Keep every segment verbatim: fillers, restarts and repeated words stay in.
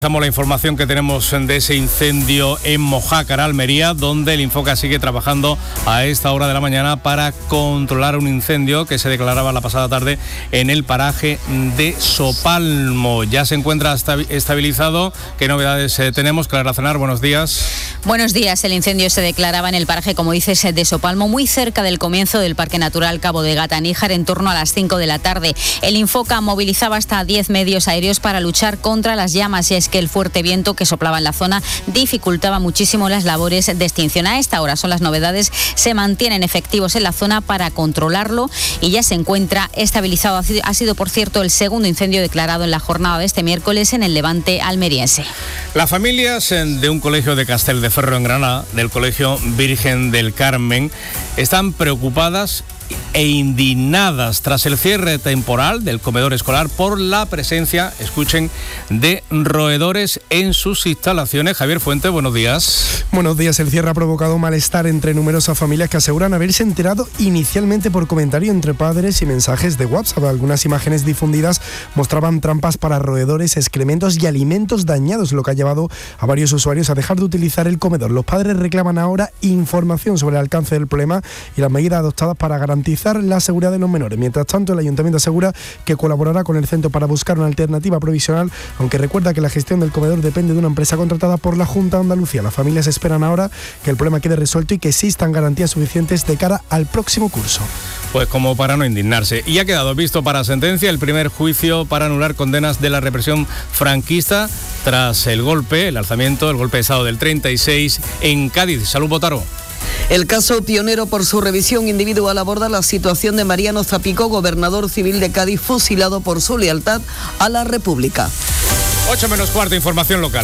Damos la información que tenemos de ese incendio en Mojácar, Almería, donde el Infoca sigue trabajando a esta hora de la mañana para controlar un incendio que se declaraba la pasada tarde en el paraje de Sopalmo. Ya se encuentra estabilizado. ¿Qué novedades eh, tenemos? Clara Cenar, buenos días. Buenos días. El incendio se declaraba en el paraje, como dices, de Sopalmo, muy cerca del comienzo del Parque Natural Cabo de Gata-Níjar, en torno a las cinco de la tarde. El Infoca movilizaba hasta diez medios aéreos para luchar contra las llamas, y es que el fuerte viento que soplaba en la zona dificultaba muchísimo las labores de extinción. A esta hora son las novedades, se mantienen efectivos en la zona para controlarlo y ya se encuentra estabilizado. Ha sido, ha sido, por cierto, el segundo incendio declarado en la jornada de este miércoles en el Levante almeriense. Las familias de un colegio de Castelldefierro en Granada, del Colegio Virgen del Carmen, están preocupadas e indignadas tras el cierre temporal del comedor escolar por la presencia, escuchen, de roedores en sus instalaciones. Javier Fuente, buenos días. Buenos días. El cierre ha provocado malestar entre numerosas familias que aseguran haberse enterado inicialmente por comentario entre padres y mensajes de WhatsApp. Algunas imágenes difundidas mostraban trampas para roedores, excrementos y alimentos dañados, lo que ha llevado a varios usuarios a dejar de utilizar el comedor. Los padres reclaman ahora información sobre el alcance del problema y las medidas adoptadas para garantizar la seguridad de los menores. Mientras tanto, el Ayuntamiento asegura que colaborará con el centro para buscar una alternativa provisional, aunque recuerda que la gestión del comedor depende de una empresa contratada por la Junta de Andalucía. Las familias esperan ahora que el problema quede resuelto y que existan garantías suficientes de cara al próximo curso. Pues como para no indignarse. Y ha quedado visto para sentencia el primer juicio para anular condenas de la represión franquista tras el golpe, el alzamiento, el golpe de Estado del treinta y seis en Cádiz. Salud, Botaro. El caso, pionero por su revisión individual, aborda la situación de Mariano Zapico, gobernador civil de Cádiz, fusilado por su lealtad a la República. ocho menos cuarto, información local.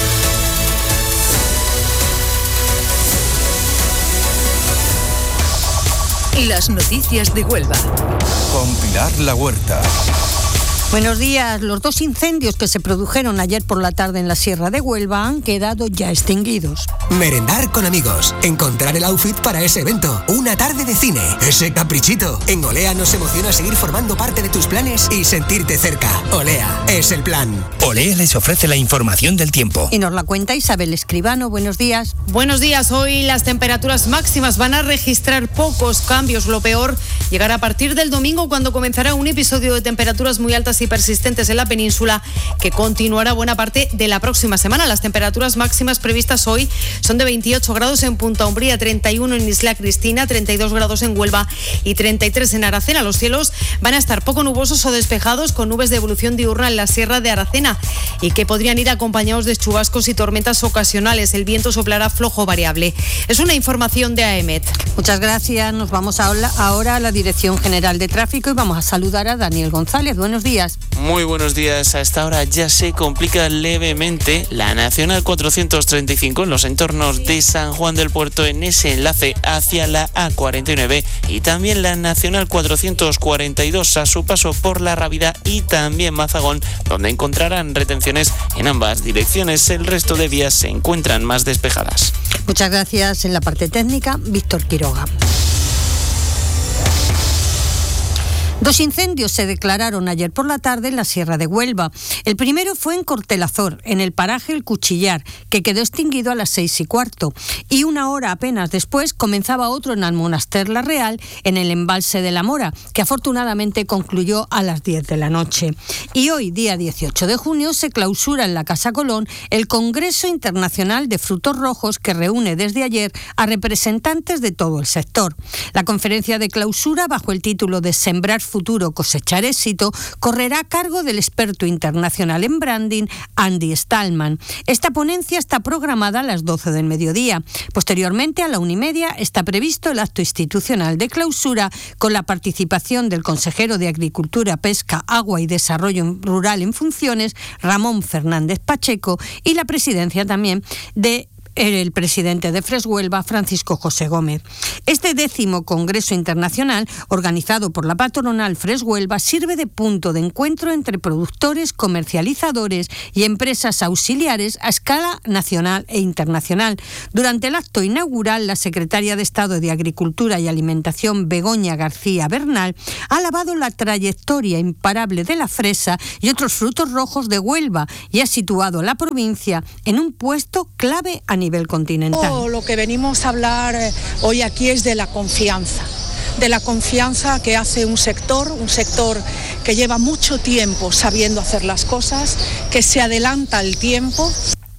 Las noticias de Huelva. Con Pilar La Huerta. Buenos días. Los dos incendios que se produjeron ayer por la tarde en la Sierra de Huelva han quedado ya extinguidos. Merendar con amigos, encontrar el outfit para ese evento, una tarde de cine, ese caprichito. En Olea nos emociona seguir formando parte de tus planes y sentirte cerca. Olea es el plan. Olea les ofrece la información del tiempo. Y nos la cuenta Isabel Escribano. Buenos días. Buenos días. Hoy las temperaturas máximas van a registrar pocos cambios. Lo peor llegará a partir del domingo, cuando comenzará un episodio de temperaturas muy altas y persistentes en la península, que continuará buena parte de la próxima semana. Las temperaturas máximas previstas hoy son de veintiocho grados en Punta Umbría, treinta y uno en Isla Cristina, treinta y dos grados en Huelva y treinta y tres en Aracena. Los cielos van a estar poco nubosos o despejados, con nubes de evolución diurna en la Sierra de Aracena y que podrían ir acompañados de chubascos y tormentas ocasionales. El viento soplará flojo variable. Es una información de A E M E T. Muchas gracias. Nos vamos ahora a la Dirección General de Tráfico y vamos a saludar a Daniel González. Buenos días. Muy buenos días. A esta hora ya se complica levemente la Nacional cuatrocientos treinta y cinco en los entornos de San Juan del Puerto, en ese enlace hacia la A cuarenta y nueve, y también la Nacional cuatrocientos cuarenta y dos a su paso por La Rábida y también Mazagón, donde encontrarán retenciones en ambas direcciones. El resto de vías se encuentran más despejadas. Muchas gracias. En la parte técnica, Víctor Quiroga. Dos incendios se declararon ayer por la tarde en la Sierra de Huelva. El primero fue en Cortelazor, en el paraje El Cuchillar, que quedó extinguido a las seis y cuarto. Y una hora apenas después comenzaba otro en Almonaster La Real, en el embalse de la Mora, que afortunadamente concluyó a las diez de la noche. Y hoy, día dieciocho de junio, se clausura en la Casa Colón el Congreso Internacional de Frutos Rojos, que reúne desde ayer a representantes de todo el sector. La conferencia de clausura, bajo el título de Sembrar Futuro, Cosechar Éxito, correrá a cargo del experto internacional en branding, Andy Stallman. Esta ponencia está programada a las doce del mediodía. Posteriormente, a la una y media, está previsto el acto institucional de clausura, con la participación del consejero de Agricultura, Pesca, Agua y Desarrollo Rural en funciones, Ramón Fernández Pacheco, y la presidencia también de el presidente de Freshuelva, Francisco José Gómez. Este décimo Congreso Internacional, organizado por la patronal Freshuelva, sirve de punto de encuentro entre productores, comercializadores y empresas auxiliares a escala nacional e internacional. Durante el acto inaugural, la secretaria de Estado de Agricultura y Alimentación, Begoña García Bernal, ha alabado la trayectoria imparable de la fresa y otros frutos rojos de Huelva y ha situado a la provincia en un puesto clave a nivel continental. Oh, lo que venimos a hablar hoy aquí es de la confianza, de la confianza que hace un sector, un sector que lleva mucho tiempo sabiendo hacer las cosas, que se adelanta al tiempo.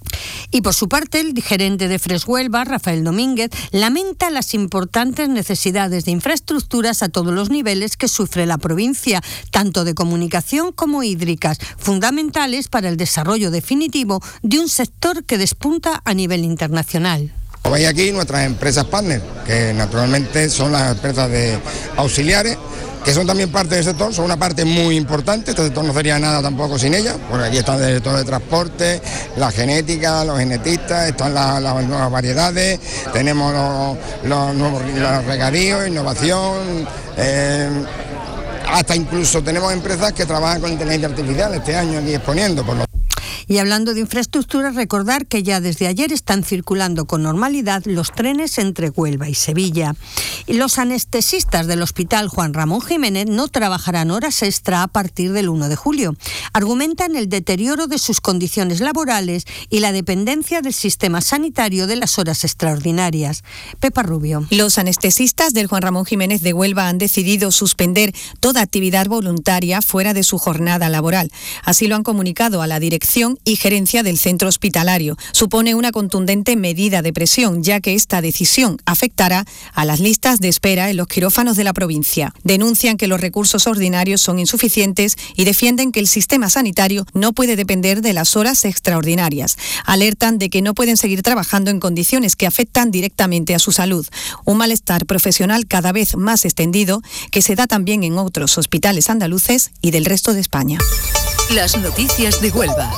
Y por su parte, el gerente de Freshuelva, Rafael Domínguez, lamenta las importantes necesidades de infraestructuras a todos los niveles que sufre la provincia, tanto de comunicación como hídricas, fundamentales para el desarrollo definitivo de un sector que despunta a nivel internacional. Veis aquí nuestras empresas partner, que naturalmente son las empresas de auxiliares, que son también parte del sector, son una parte muy importante. Este sector no sería nada tampoco sin ellas, porque aquí está el sector de transporte, la genética, los genetistas, están las, las nuevas variedades, tenemos los, los nuevos los regadíos, innovación, eh, hasta incluso tenemos empresas que trabajan con inteligencia artificial este año aquí exponiendo. Por lo Y hablando de infraestructuras, recordar que ya desde ayer están circulando con normalidad los trenes entre Huelva y Sevilla. Y los anestesistas del Hospital Juan Ramón Jiménez no trabajarán horas extra a partir del uno de julio. Argumentan el deterioro de sus condiciones laborales y la dependencia del sistema sanitario de las horas extraordinarias. Pepa Rubio. Los anestesistas del Juan Ramón Jiménez de Huelva han decidido suspender toda actividad voluntaria fuera de su jornada laboral. Así lo han comunicado a la dirección y gerencia del centro hospitalario. Supone una contundente medida de presión, ya que esta decisión afectará a las listas de espera en los quirófanos de la provincia. Denuncian que los recursos ordinarios son insuficientes y defienden que el sistema sanitario no puede depender de las horas extraordinarias. Alertan de que no pueden seguir trabajando en condiciones que afectan directamente a su salud. Un malestar profesional cada vez más extendido que se da también en otros hospitales andaluces y del resto de España. Las noticias de Huelva.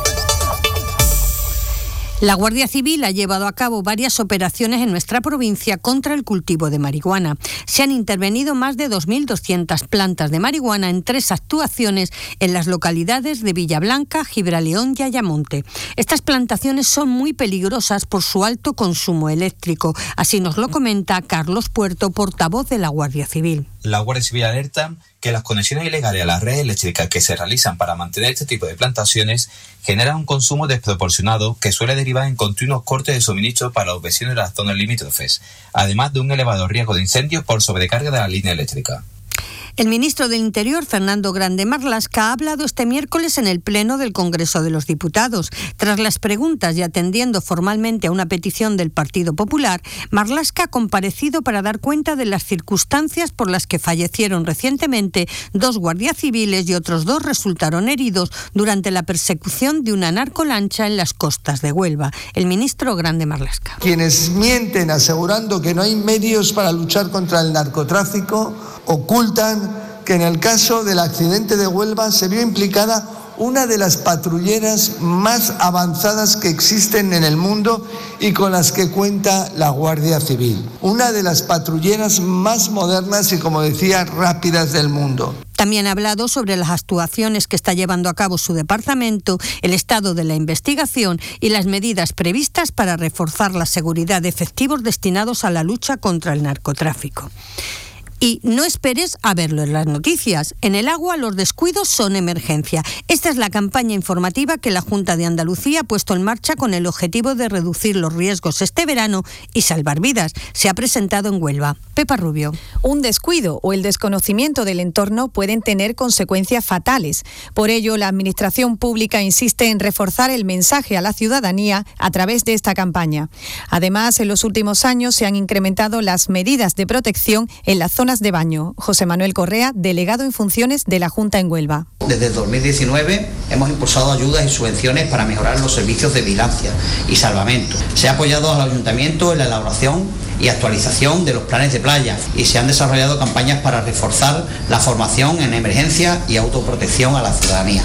La Guardia Civil ha llevado a cabo varias operaciones en nuestra provincia contra el cultivo de marihuana. Se han intervenido más de dos mil doscientas plantas de marihuana en tres actuaciones en las localidades de Villablanca, Gibraleón y Ayamonte. Estas plantaciones son muy peligrosas por su alto consumo eléctrico. Así nos lo comenta Carlos Puerto, portavoz de la Guardia Civil. La Guardia Civil alerta que las conexiones ilegales a la red eléctrica que se realizan para mantener este tipo de plantaciones generan un consumo desproporcionado que suele derivar en continuos cortes de suministro para los vecinos de las zonas limítrofes, además de un elevado riesgo de incendios por sobrecarga de la línea eléctrica. El ministro del Interior, Fernando Grande Marlaska, ha hablado este miércoles en el Pleno del Congreso de los Diputados. Tras las preguntas y atendiendo formalmente a una petición del Partido Popular, Marlaska ha comparecido para dar cuenta de las circunstancias por las que fallecieron recientemente dos guardias civiles y otros dos resultaron heridos durante la persecución de una narcolancha en las costas de Huelva. El ministro Grande Marlaska. Quienes mienten asegurando que no hay medios para luchar contra el narcotráfico ocultan que en el caso del accidente de Huelva se vio implicada una de las patrulleras más avanzadas que existen en el mundo y con las que cuenta la Guardia Civil. Una de las patrulleras más modernas y, como decía, rápidas del mundo. También ha hablado sobre las actuaciones que está llevando a cabo su departamento, el estado de la investigación y las medidas previstas para reforzar la seguridad de efectivos destinados a la lucha contra el narcotráfico. Y no esperes a verlo en las noticias. En el agua los descuidos son emergencia. Esta es la campaña informativa que la Junta de Andalucía ha puesto en marcha con el objetivo de reducir los riesgos este verano y salvar vidas. Se ha presentado en Huelva. Pepa Rubio. Un descuido o el desconocimiento del entorno pueden tener consecuencias fatales. Por ello, la Administración Pública insiste en reforzar el mensaje a la ciudadanía a través de esta campaña. Además, en los últimos años se han incrementado las medidas de protección en las zonas de baño. José Manuel Correa, delegado en funciones de la Junta en Huelva. Desde dos mil diecinueve hemos impulsado ayudas y subvenciones para mejorar los servicios de vigilancia y salvamento. Se ha apoyado al Ayuntamiento en la elaboración y actualización de los planes de playa y se han desarrollado campañas para reforzar la formación en emergencia y autoprotección a la ciudadanía.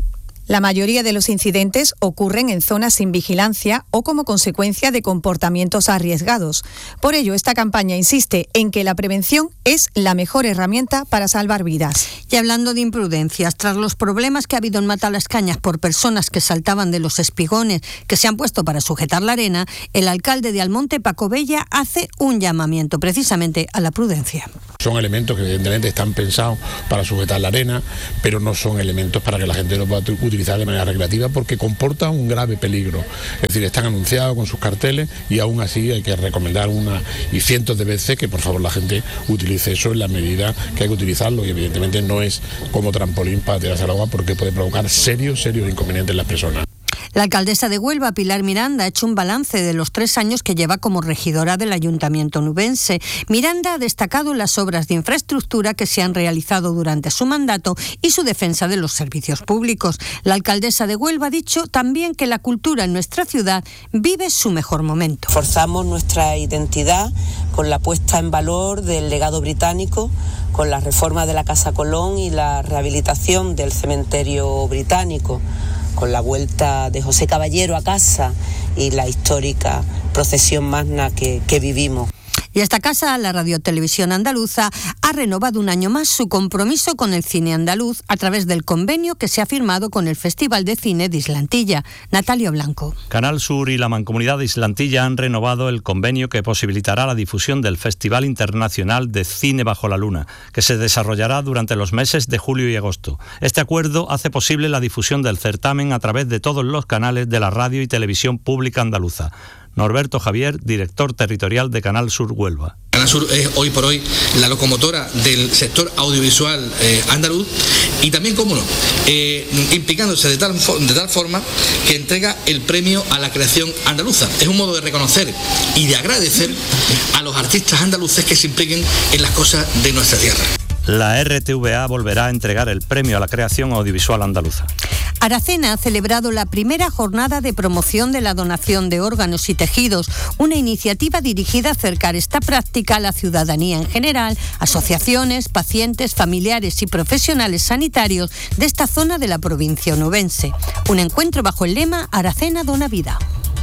La mayoría de los incidentes ocurren en zonas sin vigilancia o como consecuencia de comportamientos arriesgados. Por ello, esta campaña insiste en que la prevención es la mejor herramienta para salvar vidas. Y hablando de imprudencias, tras los problemas que ha habido en Matalascañas por personas que saltaban de los espigones que se han puesto para sujetar la arena, el alcalde de Almonte, Paco Bella, hace un llamamiento precisamente a la prudencia. Son elementos que evidentemente están pensados para sujetar la arena, pero no son elementos para que la gente los pueda utilizar de manera recreativa porque comportan un grave peligro. Es decir, están anunciados con sus carteles y aún así hay que recomendar una y cientos de veces que por favor la gente utilice eso en la medida que hay que utilizarlo, y evidentemente no es como trampolín para tirarse al agua porque puede provocar serios, serios inconvenientes en las personas. La alcaldesa de Huelva, Pilar Miranda, ha hecho un balance de los tres años que lleva como regidora del Ayuntamiento nubense. Miranda ha destacado las obras de infraestructura que se han realizado durante su mandato y su defensa de los servicios públicos. La alcaldesa de Huelva ha dicho también que la cultura en nuestra ciudad vive su mejor momento. Forzamos nuestra identidad con la puesta en valor del legado británico, con la reforma de la Casa Colón y la rehabilitación del cementerio británico, con la vuelta de José Caballero a casa y la histórica procesión magna que, que vivimos. Y esta casa, la Radio Televisión Andaluza, ha renovado un año más su compromiso con el cine andaluz a través del convenio que se ha firmado con el Festival de Cine de Islantilla. Natalio Blanco. Canal Sur y la Mancomunidad de Islantilla han renovado el convenio que posibilitará la difusión del Festival Internacional de Cine Bajo la Luna, que se desarrollará durante los meses de julio y agosto. Este acuerdo hace posible la difusión del certamen a través de todos los canales de la radio y televisión pública andaluza. Norberto Javier, director territorial de Canal Sur Huelva. Canal Sur es hoy por hoy la locomotora del sector audiovisual eh, andaluz y también, cómo no, eh, implicándose de tal, de tal forma que entrega el premio a la creación andaluza. Es un modo de reconocer y de agradecer a los artistas andaluces que se impliquen en las cosas de nuestra tierra. La R T V A volverá a entregar el premio a la creación audiovisual andaluza. Aracena ha celebrado la primera jornada de promoción de la donación de órganos y tejidos, una iniciativa dirigida a acercar esta práctica a la ciudadanía en general, asociaciones, pacientes, familiares y profesionales sanitarios de esta zona de la provincia onubense. Un encuentro bajo el lema Aracena dona vida.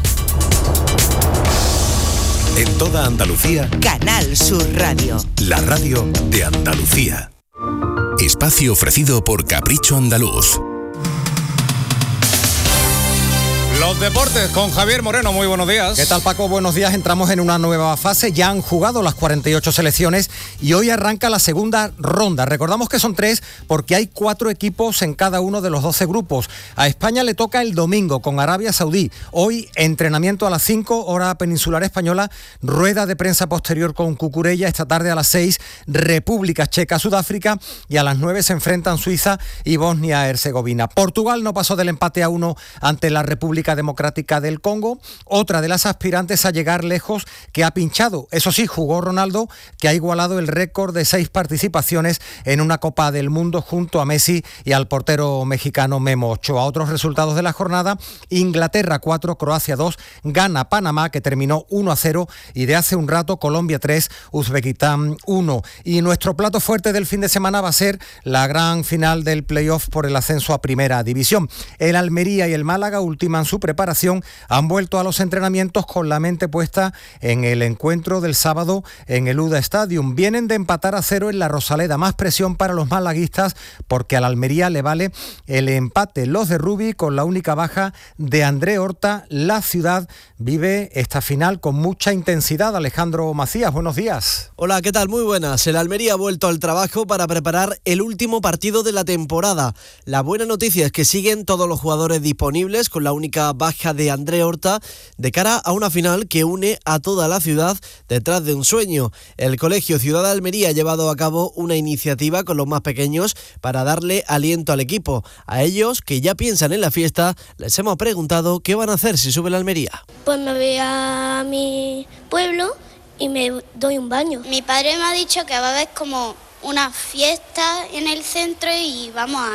En toda Andalucía, Canal Sur Radio. La radio de Andalucía. Espacio ofrecido por Capricho Andaluz. Los deportes con Javier Moreno, muy buenos días. ¿Qué tal, Paco? Buenos días. Entramos en una nueva fase. Ya han jugado las cuarenta y ocho selecciones y hoy arranca la segunda ronda. Recordamos que son tres porque hay cuatro equipos en cada uno de los doce grupos. A España le toca el domingo con Arabia Saudí. Hoy entrenamiento a las cinco, hora peninsular española. Rueda de prensa posterior con Cucurella. Esta tarde a las seis, República Checa, Sudáfrica. Y a las nueve se enfrentan Suiza y Bosnia-Herzegovina. Portugal no pasó del empate a uno ante la República Democrática del Congo, otra de las aspirantes a llegar lejos que ha pinchado. Eso sí, jugó Ronaldo, que ha igualado el récord de seis participaciones en una Copa del Mundo junto a Messi y al portero mexicano Memo Ochoa. Otros resultados de la jornada: Inglaterra cuatro, Croacia dos, gana Panamá, que terminó uno a cero, y de hace un rato Colombia tres, Uzbekistán uno. Y nuestro plato fuerte del fin de semana va a ser la gran final del playoff por el ascenso a Primera División. El Almería y el Málaga ultiman su preparación, han vuelto a los entrenamientos con la mente puesta en el encuentro del sábado en el Uda Stadium. Vienen de empatar a cero en la Rosaleda. Más presión para los malaguistas porque al Almería le vale el empate. Los de Rubi, con la única baja de André Horta, la ciudad vive esta final con mucha intensidad. Alejandro Macías, buenos días. Hola, ¿qué tal? Muy buenas. El Almería ha vuelto al trabajo para preparar el último partido de la temporada. La buena noticia es que siguen todos los jugadores disponibles, con la única baja de André Horta, de cara a una final que une a toda la ciudad detrás de un sueño. El Colegio Ciudad de Almería ha llevado a cabo una iniciativa con los más pequeños para darle aliento al equipo. A ellos, que ya piensan en la fiesta, les hemos preguntado qué van a hacer si sube la Almería. Pues me voy a mi pueblo y me doy un baño. Mi padre me ha dicho que va a haber como una fiesta en el centro y vamos a ir.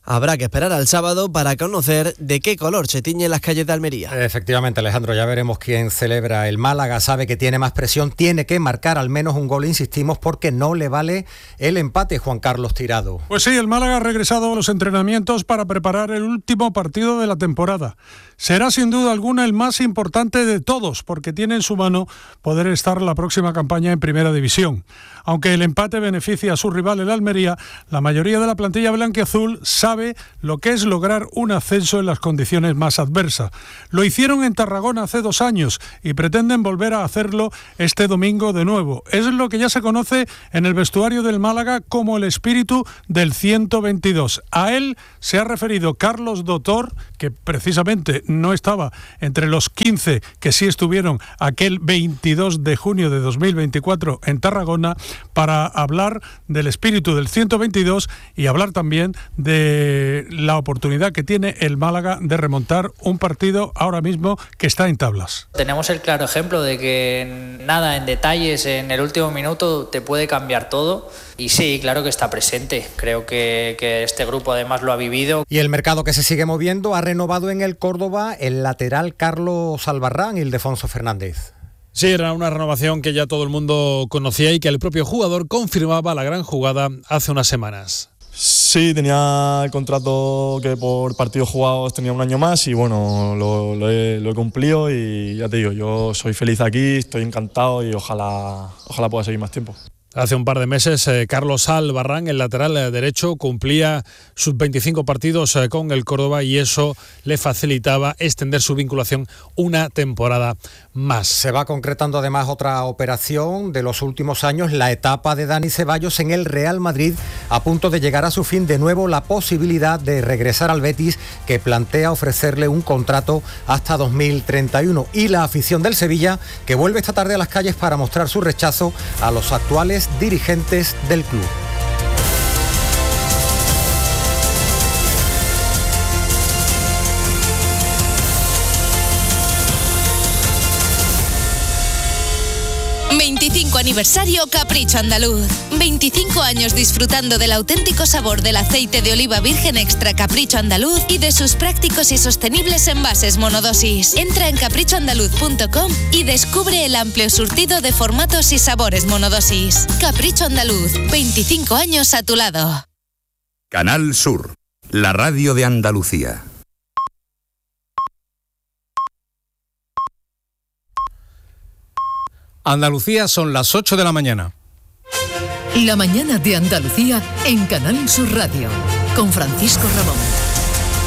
Habrá que esperar al sábado para conocer de qué color se tiñen las calles de Almería. Efectivamente, Alejandro, ya veremos quién celebra. El Málaga sabe que tiene más presión, tiene que marcar al menos un gol, insistimos, porque no le vale el empate, Juan Carlos Tirado. Pues sí, el Málaga ha regresado a los entrenamientos para preparar el último partido de la temporada. Será sin duda alguna el más importante de todos, porque tiene en su mano poder estar la próxima campaña en Primera División. Aunque el empate beneficia a su rival, el Almería, la mayoría de la plantilla blanquiazul sabe lo que es lograr un ascenso en las condiciones más adversas. Lo hicieron en Tarragona hace dos años y pretenden volver a hacerlo este domingo de nuevo. Es lo que ya se conoce en el vestuario del Málaga como el espíritu del ciento veintidós. A él se ha referido Carlos Dotor, que precisamente no estaba entre los quince que sí estuvieron aquel veintidós de junio de dos mil veinticuatro en Tarragona, para hablar del espíritu del ciento veintidós y hablar también de la oportunidad que tiene el Málaga de remontar un partido ahora mismo que está en tablas. Tenemos el claro ejemplo de que nada, en detalles, en el último minuto te puede cambiar todo. Y sí, claro que está presente. Creo que, que este grupo además lo ha vivido. Y el mercado que se sigue moviendo ha renovado en el Córdoba el lateral Carlos Albarrán y Ildefonso Fernández. Sí, era una renovación que ya todo el mundo conocía y que el propio jugador confirmaba la gran jugada hace unas semanas. Sí, tenía el contrato que por partidos jugados tenía un año más y bueno, lo, lo, he, lo he cumplido y ya te digo, yo soy feliz aquí, estoy encantado y ojalá, ojalá pueda seguir más tiempo. Hace un par de meses, eh, Carlos Albarrán, el lateral eh, derecho, cumplía sus veinticinco partidos eh, con el Córdoba y eso le facilitaba extender su vinculación una temporada más. Se va concretando además otra operación de los últimos años, la etapa de Dani Ceballos en el Real Madrid, a punto de llegar a su fin. De nuevo la posibilidad de regresar al Betis, que plantea ofrecerle un contrato hasta dos mil treinta y uno. Y la afición del Sevilla, que vuelve esta tarde a las calles para mostrar su rechazo a los actuales dirigentes del club. veinticinco aniversario Capricho Andaluz. veinticinco años disfrutando del auténtico sabor del aceite de oliva virgen extra Capricho Andaluz y de sus prácticos y sostenibles envases monodosis. Entra en capricho andaluz punto com y descubre el amplio surtido de formatos y sabores monodosis. Capricho Andaluz, veinticinco años a tu lado. Canal Sur, la radio de Andalucía. Andalucía, son las ocho de la mañana. La mañana de Andalucía en Canal Sur Radio, con Francisco Ramón.